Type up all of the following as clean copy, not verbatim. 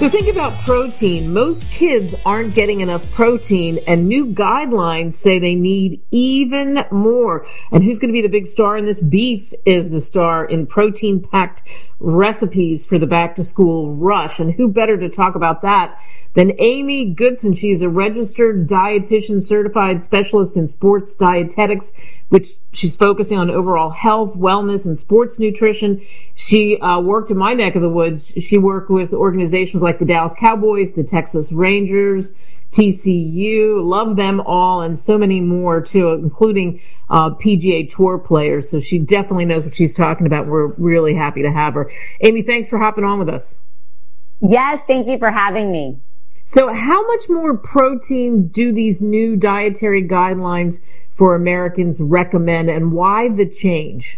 So think about protein. Most kids aren't getting enough protein, and new guidelines say they need even more. And who's going to be the big star in this? Beef is the star in protein-packed recipes for the back-to-school rush. And who better to talk about that than Amy Goodson? She's a registered dietitian, certified specialist in sports dietetics, which she's focusing on overall health, wellness, and sports nutrition. She worked in my neck of the woods. She worked with organizations like the Dallas Cowboys, the Texas Rangers, TCU, love them all, and so many more too, including PGA Tour players. So she definitely knows what she's talking about. We're really happy to have her. Amy, thanks for hopping on with us. Yes, thank you for having me. So how much more protein do these new dietary guidelines for Americans recommend, and why the change?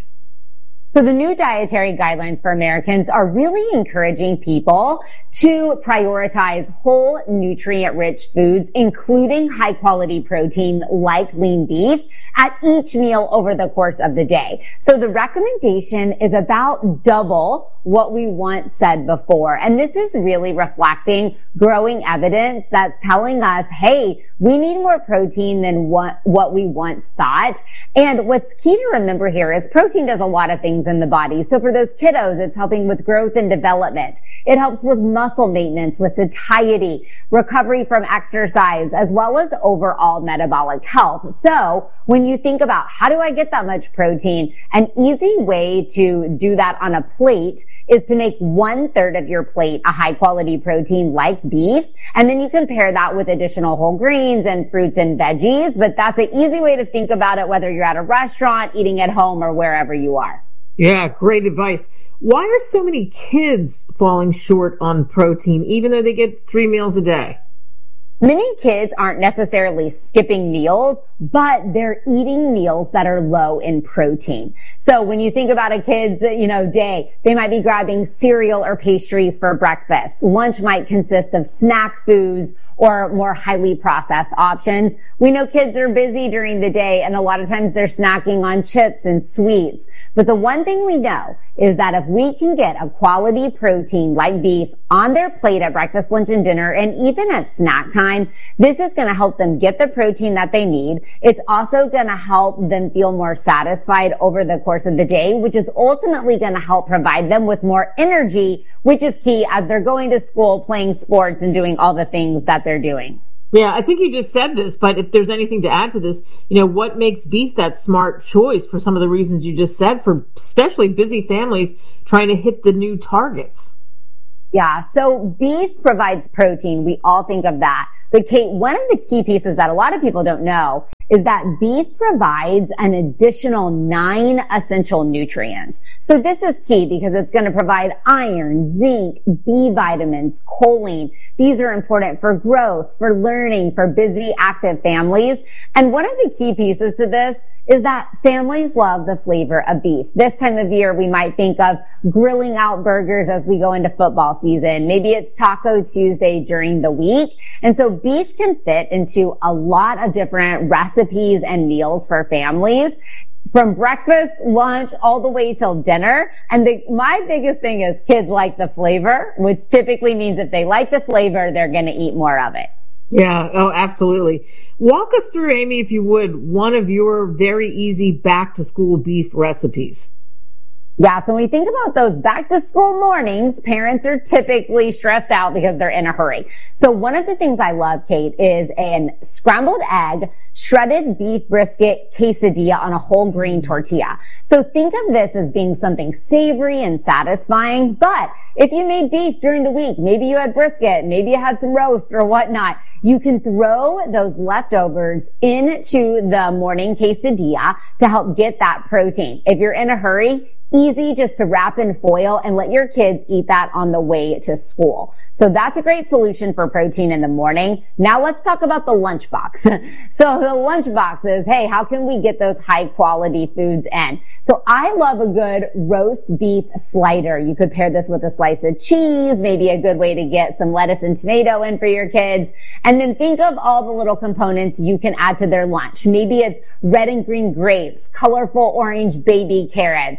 So the new dietary guidelines for Americans are really encouraging people to prioritize whole nutrient-rich foods, including high-quality protein like lean beef, at each meal over the course of the day. So the recommendation is about double what we once said before. And this is really reflecting growing evidence that's telling us, hey, we need more protein than what we once thought. And what's key to remember here is protein does a lot of things in the body. So for those kiddos, it's helping with growth and development. It helps with muscle maintenance, with satiety, recovery from exercise, as well as overall metabolic health. So when you think about how do I get that much protein, an easy way to do that on a plate is to make 1/3 of your plate a high quality protein like beef. And then you can pair that with additional whole grains and fruits and veggies. But that's an easy way to think about it, whether you're at a restaurant, eating at home, or wherever you are. Yeah, great advice. Why are so many kids falling short on protein, even though they get 3 meals a day? Many kids aren't necessarily skipping meals, but they're eating meals that are low in protein. So when you think about a kid's, day, they might be grabbing cereal or pastries for breakfast. Lunch might consist of snack foods or more highly processed options. We know kids are busy during the day, and a lot of times they're snacking on chips and sweets. But the one thing we know is that if we can get a quality protein like beef on their plate at breakfast, lunch, and dinner, and even at snack time, this is going to help them get the protein that they need. It's also going to help them feel more satisfied over the course of the day, which is ultimately going to help provide them with more energy, which is key as they're going to school, playing sports, and doing all the things that they're doing. Yeah, I think you just said this, but if there's anything to add to this, what makes beef that smart choice for some of the reasons you just said, for especially busy families trying to hit the new targets? Yeah, so beef provides protein. We all think of that. But Kate, one of the key pieces that a lot of people don't know is that beef provides an additional 9 essential nutrients. So this is key because it's going to provide iron, zinc, B vitamins, choline. These are important for growth, for learning, for busy, active families. And one of the key pieces to this is that families love the flavor of beef. This time of year, we might think of grilling out burgers as we go into football season. Maybe it's Taco Tuesday during the week. And so beef can fit into a lot of different recipes and meals for families, from breakfast, lunch, all the way till dinner. And my biggest thing is kids like the flavor, which typically means if they like the flavor, they're going to eat more of it. Yeah, oh, absolutely. Walk us through, Amy, if you would, one of your very easy back-to-school beef recipes. Yeah, so when we think about those back to school mornings, parents are typically stressed out because they're in a hurry. So one of the things I love, Kate, is an scrambled egg, shredded beef brisket quesadilla on a whole grain tortilla. So think of this as being something savory and satisfying. But if you made beef during the week, maybe you had brisket, maybe you had some roast or whatnot, you can throw those leftovers into the morning quesadilla to help get that protein. If you're in a hurry, easy just to wrap in foil and let your kids eat that on the way to school. So that's a great solution for protein in the morning. Now let's talk about the lunchbox. So the lunchbox is, hey, how can we get those high quality foods in? So I love a good roast beef slider. You could pair this with a slice of cheese, maybe a good way to get some lettuce and tomato in for your kids. And then think of all the little components you can add to their lunch. Maybe it's red and green grapes, colorful orange baby carrots.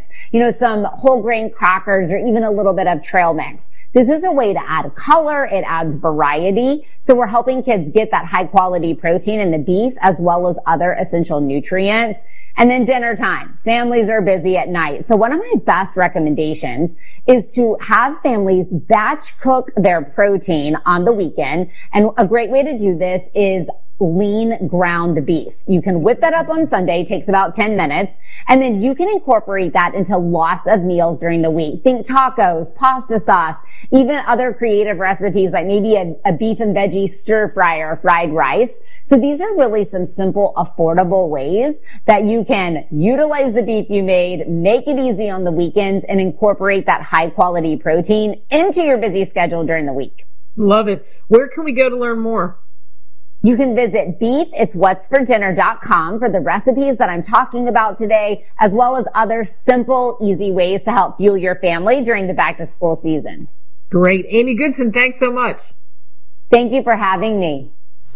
some whole grain crackers or even a little bit of trail mix. This is a way to add color. It adds variety. So we're helping kids get that high quality protein in the beef as well as other essential nutrients. And then dinner time. Families are busy at night. So one of my best recommendations is to have families batch cook their protein on the weekend. And a great way to do this is lean ground beef. You can whip that up on Sunday, takes about 10 minutes, and then you can incorporate that into lots of meals during the week. Think tacos, pasta sauce, even other creative recipes like maybe a beef and veggie stir fry or fried rice. So these are really some simple, affordable ways that you can utilize the beef you made, make it easy on the weekends, and incorporate that high quality protein into your busy schedule during the week. Love it. Where can we go to learn more? You can visit beefitswhatsfordinner.com for the recipes that I'm talking about today, as well as other simple, easy ways to help fuel your family during the back to school season. Great. Amy Goodson, thanks so much. Thank you for having me.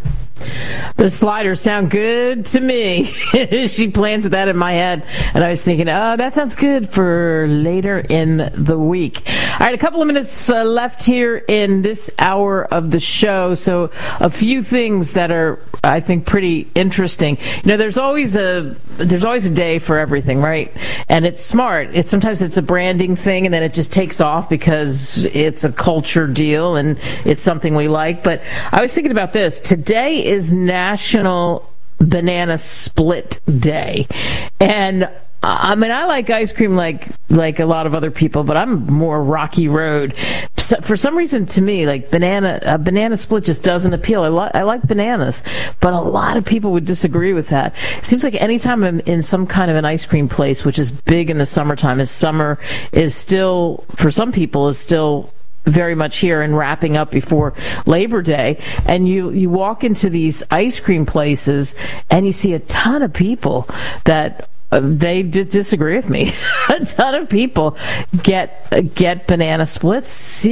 The sliders sound good to me. She planted that in my head, and I was thinking, oh, that sounds good for later in the week. All right, a couple of minutes left here in this hour of the show. So a few things that are, I think, pretty interesting. You know, there's always a day for everything, right? And it's smart. Sometimes it's a branding thing, and then it just takes off because it's a culture deal and it's something we like. But I was thinking about this. Today is National Banana Split Day. And I mean, I like ice cream like a lot of other people, but I'm more Rocky Road. So for some reason, to me, like a banana split just doesn't appeal. I like bananas, but a lot of people would disagree with that. It seems like anytime I'm in some kind of an ice cream place, which is big in the summertime, as summer is still, for some people, is still very much here and wrapping up before Labor Day, and you walk into these ice cream places and you see a ton of people that they disagree with me. A ton of people get banana splits.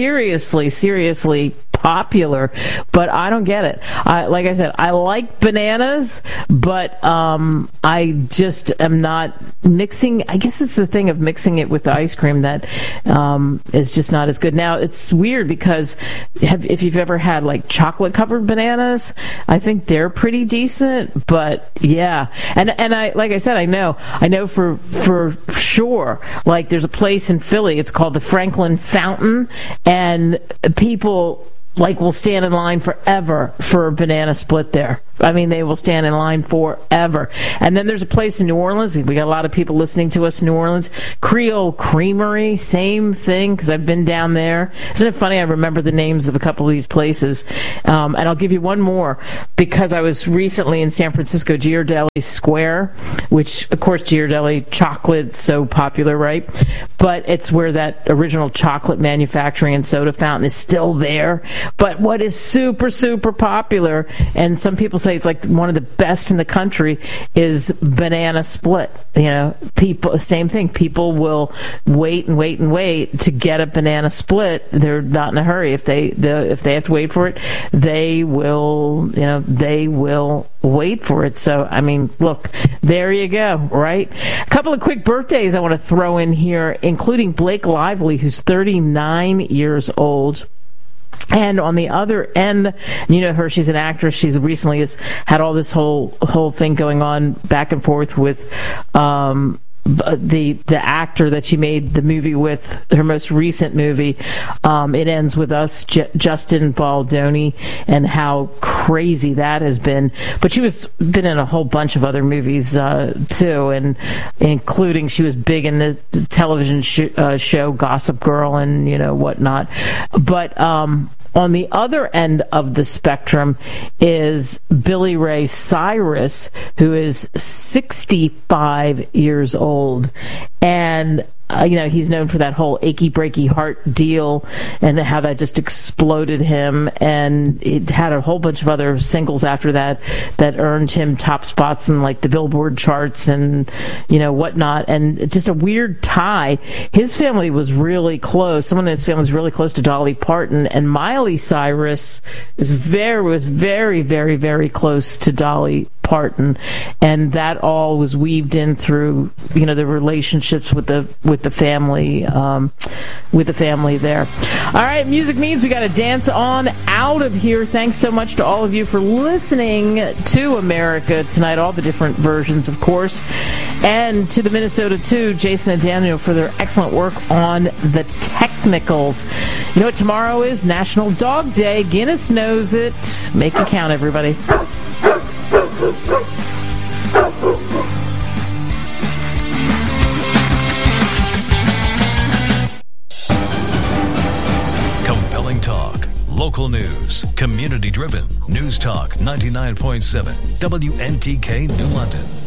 Seriously popular, but I don't get it. Like I said, I like bananas, but I just am not mixing. I guess it's the thing of mixing it with the ice cream that is just not as good. Now, it's weird because if you've ever had like chocolate covered bananas, I think they're pretty decent, but yeah. And I, like I said, I know for sure, like there's a place in Philly, it's called the Franklin Fountain, and people will stand in line forever for a banana split there. I mean, they will stand in line forever. And then there's a place in New Orleans. We got a lot of people listening to us in New Orleans. Creole Creamery, same thing, because I've been down there. Isn't it funny? I remember the names of a couple of these places. And I'll give you one more, because I was recently in San Francisco, Ghirardelli Square, which, of course, Ghirardelli chocolate, so popular, right? But it's where that original chocolate manufacturing and soda fountain is still there. But what is super, super popular, and some people say it's like one of the best in the country, is banana split. You know, same thing. People will wait to get a banana split. They're not in a hurry. If they have to wait for it, they will wait for it. So, I mean, look, there you go, right? A couple of quick birthdays I want to throw in here, including Blake Lively, who's 39 years old. And on the other end, you know her, she's an actress. She's recently has had all this whole thing going on back and forth with the actor that she made the movie with, her most recent movie, It Ends With Us, Justin Baldoni, and how crazy that has been. But she was been in a whole bunch of other movies too, and including she was big in the television show Gossip Girl and whatnot. But on the other end of the spectrum is Billy Ray Cyrus, who is 65 years old. And he's known for that whole Achy Breaky Heart deal and how that just exploded him. And it had a whole bunch of other singles after that earned him top spots in like the Billboard charts and, whatnot. And just a weird tie. His family was really close. Someone in his family was really close to Dolly Parton, and Miley Cyrus was very, very, very close to Dolly apart, and that all was weaved in through, you know, the relationships with the family there. All right, music means we got to dance on out of here. Thanks so much to all of you for listening to America Tonight, all the different versions, of course, and to the Minnesota 2, Jason and Daniel, for their excellent work on the technicals. You know what tomorrow is? National Dog Day. Guinness knows it. Make it count, everybody. Compelling talk, local news, community-driven. News Talk 99.7, WNTK New London.